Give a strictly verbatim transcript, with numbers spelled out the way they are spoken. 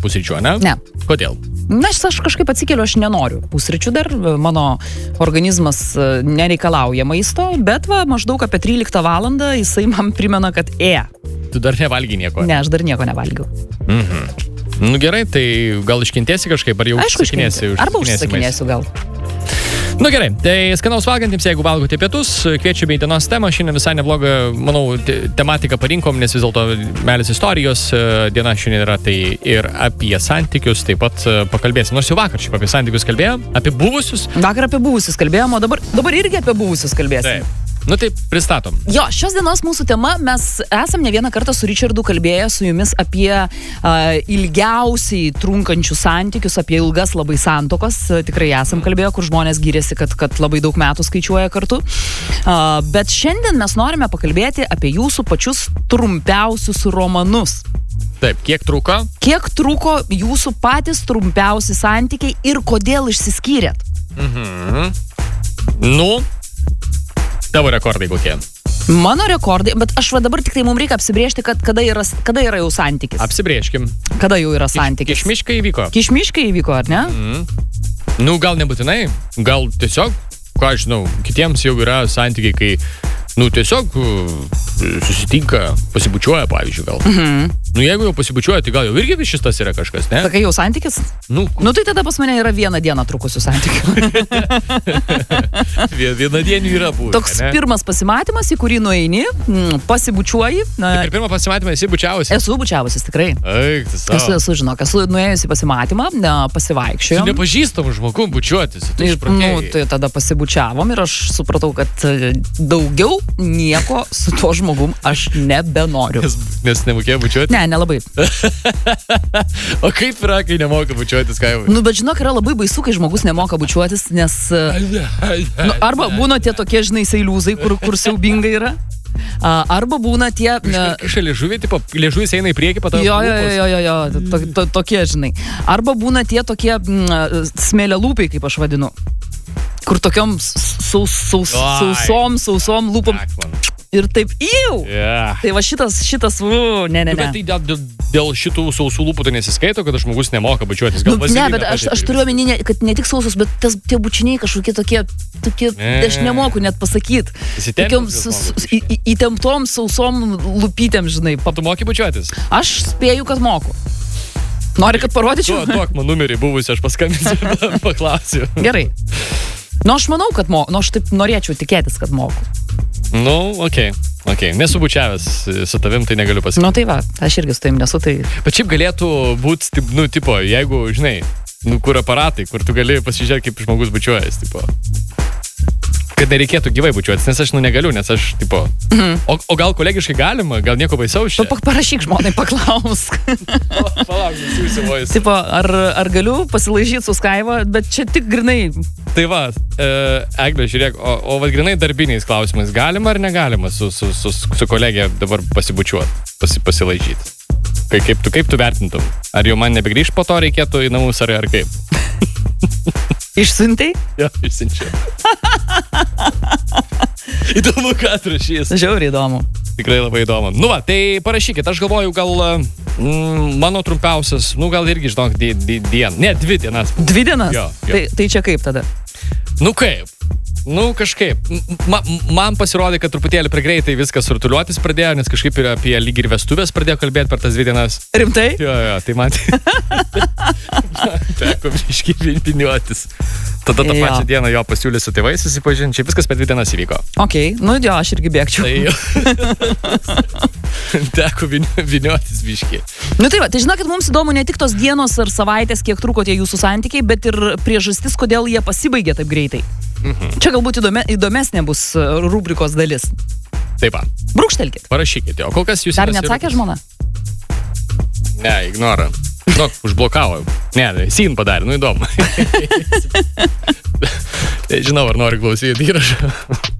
pusryčių, ne? Ne. Kodėl? Nes aš kažkaip atsikeliu, aš nenoriu pusryčių dar, mano organizmas nereikalauja maisto, bet va, maždaug apie tryliktą valandą jisai man primena, kad e. Tu dar nevalgy nieko? Ne, aš dar nieko nevalgiau. Mhm. Nu gerai, tai gal iškentėsi kažkaip, ar jau užsisakinėsi? Arba užsisakinėsiu gal. Nu gerai, tai skanaus valgantiems, jeigu valgote pietus, kviečiame į dienos temą. Šiandien visai neblogą, manau, te- tematiką parinkom, nes vis dėlto meilės istorijos diena šiandien yra tai ir apie santykius, taip pat pakalbėsim. Nors jau vakar šiaip apie santykius kalbėjom, apie buvusius. Vakar apie buvusius kalbėjom, o dabar, dabar irgi apie buvusius kalbėsim. Taip. Nu taip, pristatom. Jo, šios dienos mūsų tema, mes esam ne vieną kartą su Richardu kalbėję su jumis apie uh, ilgiausiai trunkančius santykius, apie ilgas labai santokos. Tikrai esam kalbėję, kur žmonės gyrėsi, kad, kad labai daug metų skaičiuoja kartu. Uh, bet šiandien mes norime pakalbėti apie jūsų pačius trumpiausius romanus. Taip, kiek truko? Kiek truko jūsų patys trumpiausi santykiai ir kodėl išsiskyrėt? Mhm. Nu, tavo rekordai kokie? Mano rekordai, bet aš va dabar tik tai mums reikia apsibrėžti, kad kada yra, kada yra jau santykis. Apsibrėžkim. Kada jau yra santykis. Kišmiškai įvyko. Kišmiškai įvyko, ar ne? Mhm. Nu, gal nebūtinai, gal tiesiog, ką aš žinau, kitiems jau yra santykiai, kai, nu, tiesiog uh, susitinka, pasibučiuoja, pavyzdžiui, gal. Mhm. Nu, jeigu jau pasibučiuoja, tai gal jau irgi šitas yra kažkas, ne? Sakai jau santykis? Nu, Nu tai tada pas mane yra vieną dieną trukusių santykių. vieną dienį yra buvę. Toks pirmas pasimatymas, į kurį nueini, mm, pasibučiuoji. Na, Per pirmą pasimatymą esi bučiavusi? esu bučiavusis, tikrai. Eik, tai savo. Esu, esu, žinok, esu nuėjusi pasimatymą, na, pasivaikščiojom. Nepažįstamų žmogum bučiuotis. Tu Ir, nu, išprotėjai. tai tada pasibučiavom ir aš supratau, kad e, daugiau nieko su tuo žmogum aš nebenoriu. Nes, nes nemokėjo bučiuoti? Ne, nelabai. O kaip yra, kai nemoka bučiuotis, ką jau? Nu, bet žinok, yra labai baisu, kai žmogus nemoka bučiuotis, nes e, nu, arba būna tie tokie, žinai, seiliūzai, kur, kur siaubingai yra. A, arba būna tie... e, Kiša liežuvį, tipo, liežuvis eina į priekį, pato Jo, jo, jo, jo, jo, to, to, tokie, žinai. Arba būna tie tokie mm, smėlialūpiai, kaip aš vadinu. Kur tokiom saus, saus, Oi. sausom, sausom lūpom. Ir taip, iu! Yeah. Tai va šitas, šitas, u, ne, ne, Nu, ne. bet tai dėl, dėl, dėl šitų sausų lūpų tai nesiskaito, kad žmogus nemoka bučiuotis. Nu, ne, bet aš, aš turiu omeny, ne- kad ne tik sausus, bet tas, tie bučiniai kažkokie tokie, tokie, Ne. aš nemoku net pasakyti. Įsitempęs Tokiom vis s- žmogus. s- į- į- įtemptom sausom lūpytėm, žinai. Pa- Tu moki bučiuotis? Aš spėju, kad moku. Nori, kad parodyčiau? Tu duok man numerį buvusį, aš paskambinsiu ir paklausiu. Gerai. Nu, aš manau, kad moku. Nu, aš taip norėčiau tikėtis, kad moku. Nu, okei. Okay. Okay. Nesu bučiavęs su tavim, tai negaliu pasakyti. Nu, tai va, aš irgi su tavim nesu, tai... Bet šiaip galėtų būti, nu, tipo, jeigu, žinai, nu, kur aparatai, kur tu gali pasižiūrėti, kaip žmogus bučiuojas, tipo. Kad nereikėtų gyvai bučiuotis, nes aš, nu, negaliu, nes aš, tipo... Mhm. O, o gal kolegiškai galima, gal nieko baisaus Tu čia? pa- parašyk žmonai, paklausk. Palauk, nusiųsiu voice. Tipo, ar, ar galiu pasilaižyti su Skaiva, bet čia tik grinai... Tai va, e, Eglė, žiūrėk, o, o va, grinai darbiniais klausimais galima ar negalima su, su, su, su kolegė dabar pasibučiuoti, pasi, pasilaižyti? Kai, kaip, tu, kaip tu vertintum? Ar jau man nebegrįž po to reikėtų į namus, ar, ar kaip? Išsiuntei? Jo, išsiunčiu. Įdomu, ką atrašys. Žiauriai įdomu. Tikrai labai įdomu. Nu va, tai parašykit, aš galvoju, gal mm, mano trumpiausias, nu gal irgi, žinok, di, di, dien, ne, dvi dienas. Dvi dienas? Jo, jo. Tai, tai čia kaip tada? Nu kaip? Nu kažkaip. Ma, man pasirodė, kad truputėlį per greitai viskas surtuliuotis pradėjo, nes kažkaip ir apie lyg ir vestuvės pradėjo kalbėti per tas dvi dienas. Rimtai? Jo, jo, tai man, man teko biškį viniuotis. Tada tą Jo. pačią dieną jo pasiūlė su tėvais susipažinti, čia viskas per dvi dienas įvyko. Ok, nu jo, aš irgi bėgčiau. Tai teko vini- viniuotis biškį. Nu tai va, tai žinokit, mums įdomu ne tik tos dienos ar savaitės, kiek truko tie jūsų santykiai, bet ir priežastis, kodėl jie pasibaigė taip greitai. Mhm. Čia galbūt įdomė, įdomesnė bus e, rubrikos dalis. Taip, va, Brūkštelkit. parašykite, o kol kas jūs... Dar yra neatsakė sirupus? žmona? Ne, ignora. Nu, užblokavo. Ne, sin padarė, nu įdomu. Žinau, ar nori klausyti įrašą.